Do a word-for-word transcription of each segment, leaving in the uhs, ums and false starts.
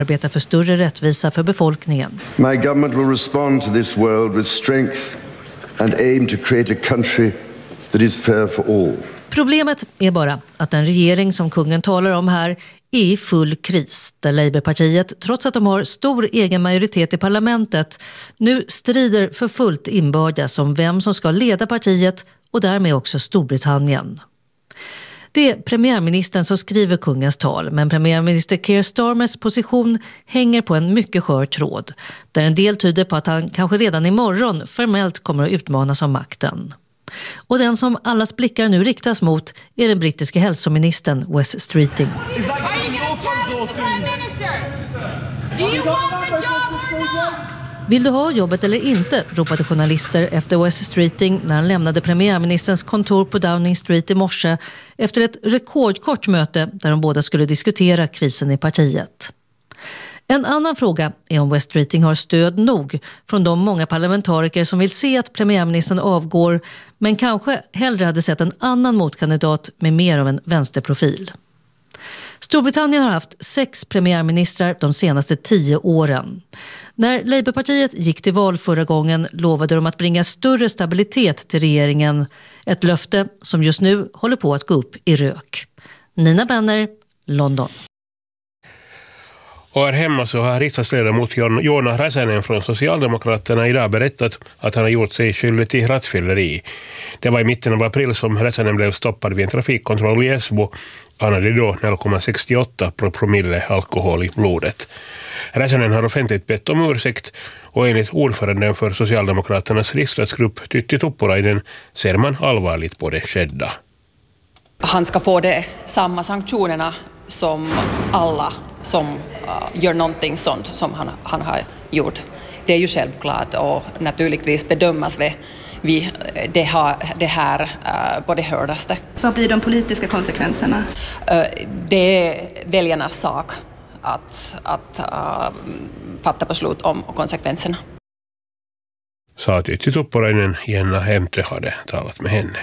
arbeta för större rättvisa för befolkningen. My government will respond to this world with strength and aim to create a country that is fair for all. Problemet är bara att den regering som kungen talar om här är i full kris, där Labourpartiet, trots att de har stor egen majoritet i parlamentet, nu strider för fullt inbördes om vem som ska leda partiet och därmed också Storbritannien. Det är premiärministern som skriver kungens tal, men premiärminister Keir Starmers position hänger på en mycket skör tråd, där en del tyder på att han kanske redan imorgon formellt kommer att utmanas av makten. Och den som allas blickar nu riktas mot är den brittiska hälsoministern Wes Streeting. Vill du ha jobbet eller inte, ropade journalister efter Wes Streeting när han lämnade premiärministerns kontor på Downing Street i morse efter ett rekordkort möte där de båda skulle diskutera krisen i partiet. En annan fråga är om Wes Streeting har stöd nog från de många parlamentariker som vill se att premiärministern avgår, men kanske hellre hade sett en annan motkandidat med mer av en vänsterprofil. Storbritannien har haft sex premiärministrar de senaste tio åren. När Labourpartiet gick till val förra gången lovade de att bringa större stabilitet till regeringen. Ett löfte som just nu håller på att gå upp i rök. Nina Benner, London. Och här hemma så har riksdagsledamot Joona Räsänen från Socialdemokraterna idag berättat att han har gjort sig skyldig till rattfylleri. Det var i mitten av april som Räsänen blev stoppad vid en trafikkontroll i Esbo. Han hade då noll komma sextioåtta promille alkohol i blodet. Räsänen har offentligt bett om ursäkt och enligt ordföranden för Socialdemokraternas riksdagsgrupp Tytti Tuppurainen ser man allvarligt på det skedda. Han ska få det samma sanktionerna som alla som uh, gör någonting sånt som han, han har gjort. Det är ju självklart och naturligtvis bedömas vi, vi det, har, det här uh, på det hördaste. Vad blir de politiska konsekvenserna? Uh, det är väljarnas sak att, att uh, fatta beslut om konsekvenserna. Sa Tytti Tuppurainen, Jenna Hemtö hade talat med henne.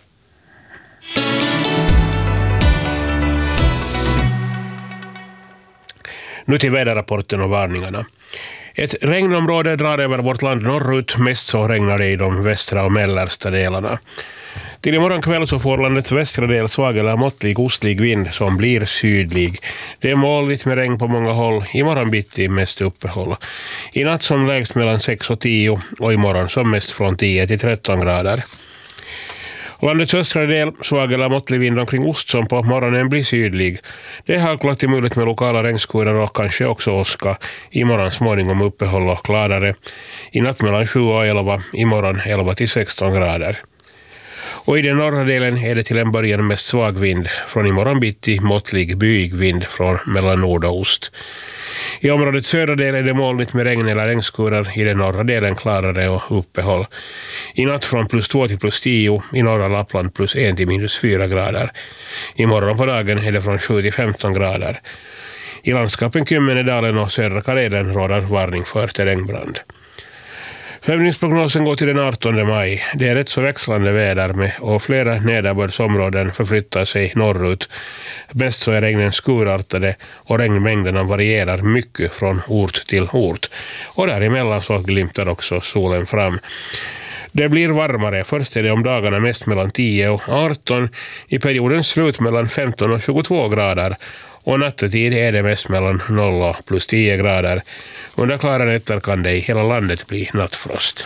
Nu till väderrapporten och varningarna. Ett regnområde drar över vårt land norrut, mest så regnar det i de västra och mellersta delarna. Till imorgon kväll så får landets västra del svag eller måttlig ostlig vind som blir sydlig. Det är molnigt med regn på många håll, imorgon bitti mest uppehåll. I natt som lägst mellan sex och tio och imorgon som mest från tio till tretton grader. Landets östra del svag eller måttlig vind omkring ost som på morgonen blir sydlig. Det är halklat till möjligt med lokala regnskurar och kanske också åska. Imorgon småningom uppehåll och klarare. I natt mellan sju och elva, imorgon elva till sexton grader. Och i den norra delen är det till en början mest svag vind. Från imorgon bitti måttlig byig vind från mellan nord och ost. I områdets södra del är det molnigt med regn eller regnskurar, i den norra delen klarare och uppehåll. I natt från plus två till plus tio, i norra Lappland plus en till minus fyra grader. Imorgon på dagen är det från sju till femton grader. I landskapen Kymmenedalen och södra Karelen råder varning för terrängbrand. Femningsprognosen går till den artonde maj. Det är rätt så växlande väder med och flera nederbördsområden förflyttar sig norrut. Mest så är regnen skurartade och regnmängderna varierar mycket från ort till ort. Och däremellan så glimtar också solen fram. Det blir varmare, först är det om dagarna mest mellan tio och arton, i periodens slut mellan femton och tjugotvå grader. Och nattetid är det mest mellan noll och plus tio grader. Under klara nätter kan det i hela landet bli nattfrost.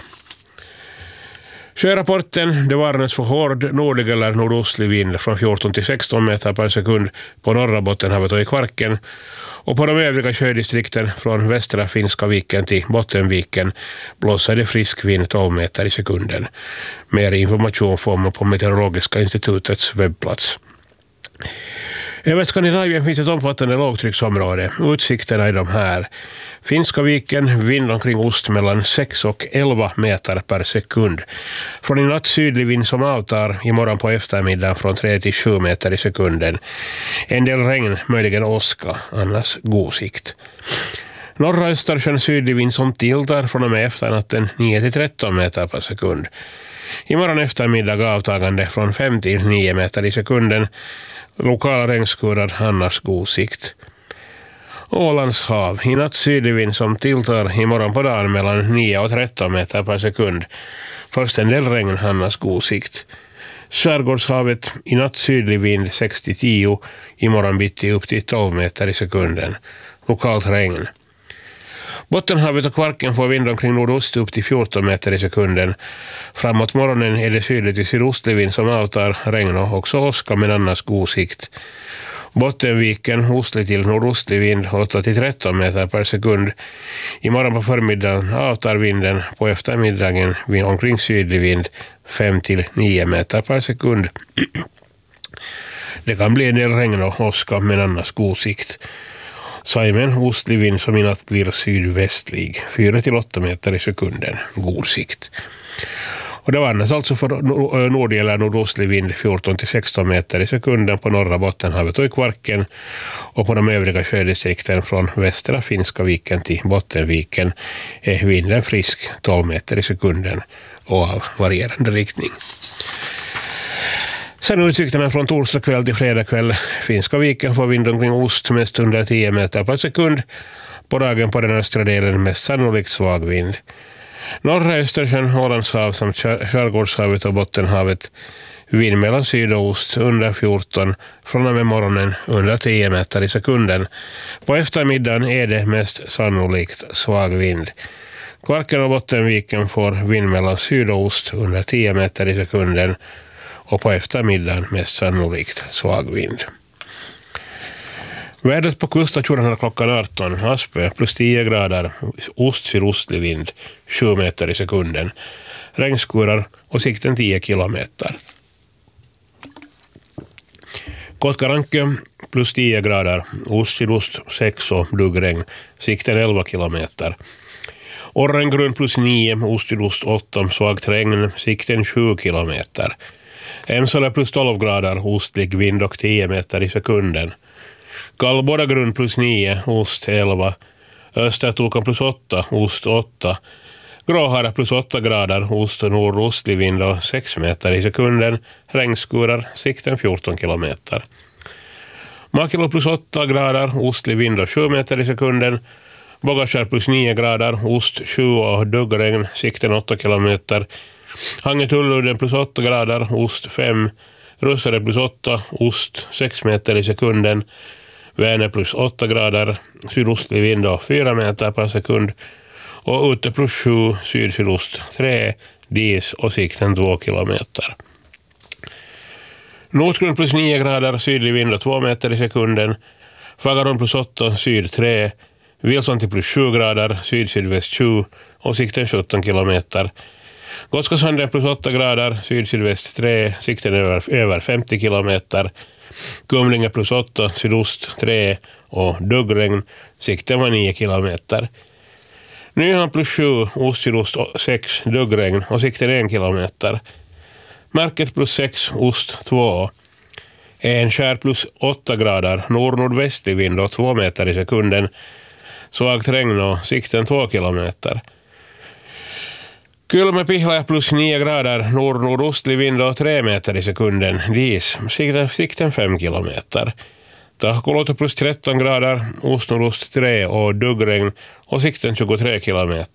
Sjörapporten, det varnas för hård nordlig eller nordostlig vind från fjorton till sexton meter per sekund på norra Bottenhavet och i Kvarken. Och på de övriga sjödistrikten från västra Finska viken till Bottenviken blåser det frisk vind tolv meter i sekunden. Mer information får man på Meteorologiska institutets webbplats. Över Skandinavien finns ett omfattande lågtrycksområde. Utsikterna är de här. Finska viken, vind omkring ost mellan sex och elva meter per sekund. Från i natt sydlig vind som avtar, imorgon på eftermiddagen från tre till sju meter i sekunden. En del regn, möjligen åska, annars god sikt. Norra Östersjön sydlig vind som tiltar från och med efternatten nio till tretton meter per sekund. Imorgon eftermiddag avtagande från fem till nio meter i sekunden. Lokala regnskurar, annars god sikt. Ålands hav. I natt sydlig vind som tilltar imorgon på dagen mellan nio och tretton meter per sekund. Först en del regn, annars god sikt. Skärgårdshavet i natt sydlig vind sex till tio, imorgon bitti upp till tolv meter i sekunden. Lokalt regn. Bottenhavet och Kvarken får vind omkring nordost upp till fjorton meter i sekunden. Framåt morgonen är det sydligt till sydostlig vind som avtar, regn och också åska med annars god sikt. Bottenviken ostlig till nordostlig vind åtta till tretton meter per sekund. Imorgon på förmiddagen avtar vinden, på eftermiddagen vid omkring sydlig vind fem till nio meter per sekund. Det kan bli en del regn och åska med annars god sikt. Saimen ostlig vind som i natt blir sydvästlig, fyra till åtta meter i sekunden, god sikt. Och det var annars alltså för nord- eller nordostlig vind fjorton till sexton meter i sekunden på norra Bottenhavet och i Kvarken, och på de övriga sjödistrikten från västra Finska viken till Bottenviken är vinden frisk tolv meter i sekunden och av varierande riktning. Sen utsikterna från torsdag kväll till fredag kväll. Finska viken får vind omkring ost mest under tio meter per sekund. På dagen på den östra delen mest sannolikt svag vind. Norra Östersjön, Ålandshav samt Skärgårdshavet och Bottenhavet. Vind mellan syd och ost under fjorton, från och med morgonen under tio meter i sekunden. På eftermiddagen är det mest sannolikt svag vind. Kvarken och Bottenviken får vind mellan syd och ost under tio meter i sekunden. Och på eftermiddagen mest sannolikt svag vind. Vädret på kuststationen klockan arton. Aspö plus tio grader, ost-sydostlig vind, sju meter i sekunden. Regnskurar och sikten tio kilometer. Kotkarankö plus tio grader, ost-sydost sex och duggregn, sikten elva kilometer. Orrengrun plus nio, ost-sydost åtta, svagt regn, sikten sju kilometer. Emsala plus tolv grader, ostlig vind och tio meter i sekunden. Kallbordagrund plus nio, ost elva. Östertokan plus åtta, ost åtta. Gråhara plus åtta grader, ost och nordostlig vind och sex meter i sekunden. Regnskurar, sikten fjorton kilometer. Makilo plus åtta grader, ostlig vind och sju meter i sekunden. Bogaskär plus nio grader, ost sju och duggregn, sikten åtta kilometer. Hangetulluuden plus åtta grader, ost fem. Russare plus åtta, ost sex meter i sekunden. Vänern plus åtta grader, sydostlig vind och fyra meter per sekund. Och ute plus sju, syd-sydost tre, dis och sikten två kilometer. Nordgrund plus nio grader, sydlig vind och två meter i sekunden. Fagaron plus åtta, syd tre. Vilsonti plus sju grader, syd-sydväst sju och sikten sjutton kilometer. Gotskasanden plus åtta grader, syd-sydväst tre, sikten över, över femtio kilometer. Kumlinge plus åtta, sydost tre och duggregn, sikten var nio kilometer. Nyhamn plus sju, ost-sydost sex, duggregn och sikten en kilometer. Märket plus sex, ost två. Enskär plus åtta grader, nord-nordvästlig vind och två meter i sekunden. Svagt regn och sikten två kilometer. Kylmäpihla plus nio grader, nord-nordostlig vind och tre meter i sekunden. Dis, sikten, sikten fem kilometer. Tahkoloto plus tretton grader, ost-nordost tre och duggregn och sikten tjugotre kilometer.